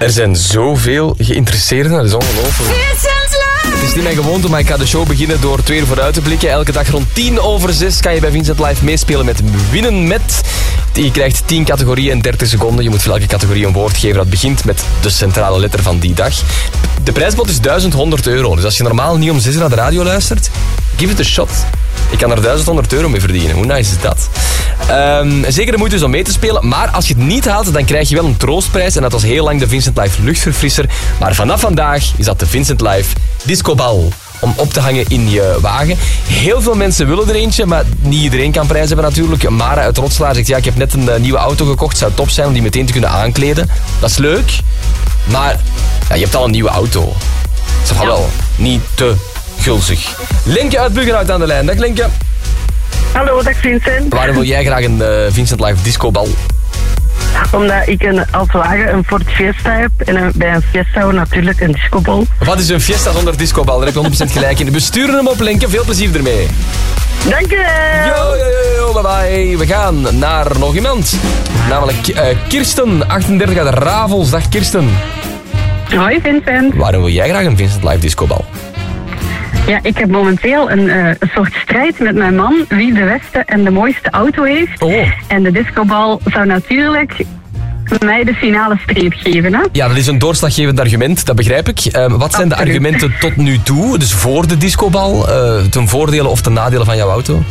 Er zijn zoveel geïnteresseerden, dat is ongelooflijk. Het is niet mijn gewoonte, maar ik ga de show beginnen door 2 uur vooruit te blikken. Elke dag rond 6:10 kan je bij Vincent Live meespelen met Winnen Met. Je krijgt 10 categorieën in 30 seconden. Je moet voor elke categorie een woord geven dat begint met de centrale letter van die dag. De prijspot is €1100. Dus als je normaal niet om 6 uur naar de radio luistert, give it a shot. Ik kan er €1100 mee verdienen. Hoe nice is dat? Zeker de moeite is om mee te spelen. Maar als je het niet haalt, dan krijg je wel een troostprijs. En dat was heel lang de Vincent Live luchtverfrisser. Maar vanaf vandaag is dat de Vincent Live discobal. Om op te hangen in je wagen. Heel veel mensen willen er eentje, maar niet iedereen kan prijs hebben natuurlijk. Mara uit Rotslaar zegt, ja, ik heb net een nieuwe auto gekocht. Zou top zijn om die meteen te kunnen aankleden. Dat is leuk. Maar ja, je hebt al een nieuwe auto. Dat is wel niet te gulzig. Linkje uit Buggenhout aan de lijn. Dag Linkje. Hallo, dag Vincent. Waarom wil jij graag een Vincent Live discobal? Omdat ik als wagen een Ford Fiesta heb en bij een Fiesta natuurlijk een discobal. Wat is een Fiesta zonder discobal? Daar heb je 100% gelijk in. We sturen hem op, Linkje. Veel plezier ermee. Dank je wel. Yo, bye bye. We gaan naar nog iemand. Namelijk Kirsten, 38 uit Ravels. Dag Kirsten. Hoi Vincent. Waarom wil jij graag een Vincent Live discobal? Ja, ik heb momenteel een soort strijd met mijn man wie de beste en de mooiste auto heeft. Oh. En de discobal zou natuurlijk mij de finale streep geven. Hè? Ja, dat is een doorslaggevend argument, dat begrijp ik. Wat zijn de argumenten tot nu toe, dus voor de discobal, ten voordele of ten nadele van jouw auto?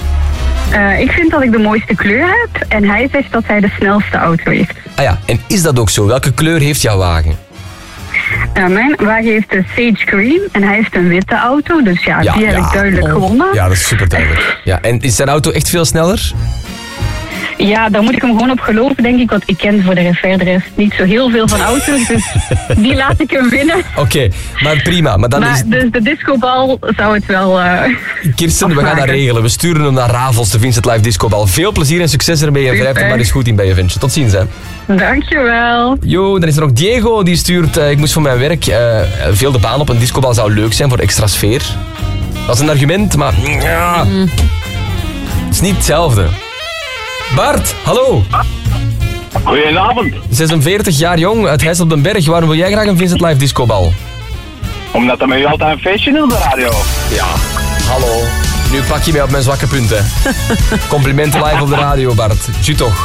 Ik vind dat ik de mooiste kleur heb en hij zegt dat hij de snelste auto heeft. Ah ja, en is dat ook zo? Welke kleur heeft jouw wagen? Mijn wagen heeft een Sage Green en hij heeft een witte auto, dus die heb ik duidelijk gewonnen. Ja, dat is super duidelijk. Ja, en is zijn auto echt veel sneller? Ja, daar moet ik hem gewoon op geloven, denk ik, want ik ken voor de rest niet zo heel veel van auto's, dus die laat ik hem winnen. Oké, maar prima. Maar dan is... Dus de discobal zou het wel Kirsten, afmaken. we gaan dat regelen. We sturen hem naar Ravels, de Vincent Live discobal. Veel plezier en succes ermee en wrijf er maar eens goed in bij je ventje. Tot ziens, hè. Dankjewel. Jo, dan is er nog Diego, die stuurt... ik moest voor mijn werk veel de baan op. Een discobal zou leuk zijn voor extra sfeer. Dat is een argument, maar... Ja, het is niet hetzelfde. Bart, hallo. Goedenavond. 46 jaar jong, uit Heijs op den Berg. Waarom wil jij graag een Vincent Live discobal? Omdat er mij altijd een feestje is op de radio. Ja, hallo. Nu pak je mij op mijn zwakke punten. Complimenten live op de radio, Bart. Tju toch.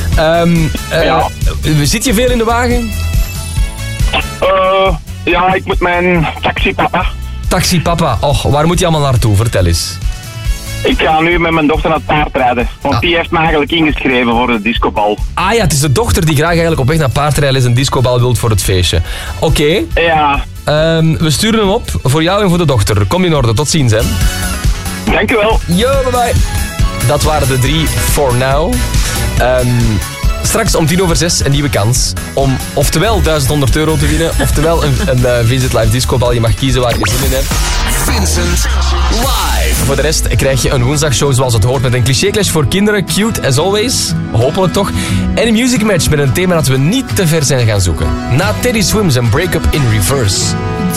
Zit je veel in de wagen? Ja, ik moet mijn taxipapa. Taxipapa. Och, waar moet je allemaal naartoe? Vertel eens. Ik ga nu met mijn dochter naar het paardrijden. Want die heeft me eigenlijk ingeschreven voor de discobal. Ah ja, het is de dochter die graag eigenlijk op weg naar paardrijden is een discobal wilt voor het feestje. Oké. Ja. We sturen hem op voor jou en voor de dochter. Kom in orde. Tot ziens, hè. Dankjewel. Yo, bye bye. Dat waren de 3 for now. Straks om 6:10 een nieuwe kans om oftewel €1100 te winnen, oftewel een Vincent Live discobal. Je mag kiezen waar je zin in hebt. Vincent Live. Voor de rest krijg je een woensdagshow zoals het hoort met een cliché-clash voor kinderen, cute as always, hopelijk toch. En een music match met een thema dat we niet te ver zijn gaan zoeken. Na Teddy Swims en Break Up in Reverse.